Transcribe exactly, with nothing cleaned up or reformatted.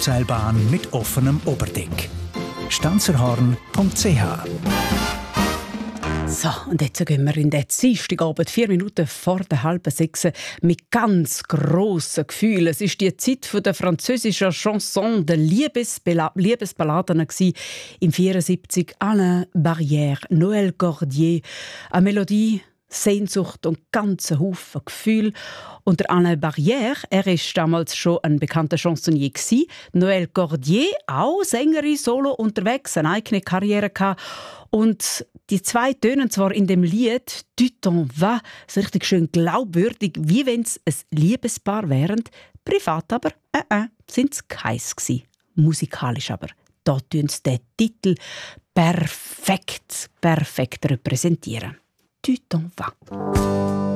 Drahtseilbahn mit offenem Oberdeck. stanzerhorn punkt c h. So, und jetzt gehen wir in den Dienstagabend, vier Minuten vor der halben sechs, mit ganz grossen Gefühlen. Es war die Zeit von der französischen Chanson, der Liebesbela- Liebesballaden im vierundsiebzig. Alain Barrière, Noël Cordier, eine Melodie, Sehnsucht und ganze Haufen Gefühl. Und der Alain Barrière, er war damals schon ein bekannter Chansonnier gewesen. Noël Cordier, auch Sängerin, Solo unterwegs, eine eigene Karriere gehabt. Und die zwei tönen zwar in dem Lied «Du t'en vas» so richtig schön glaubwürdig, wie wenn es ein Liebespaar wären. Privat aber, äh, äh, sind es keins gewesen. Musikalisch aber. Da tun sie den Titel perfekt, perfekt repräsentieren. «Du t'en vas».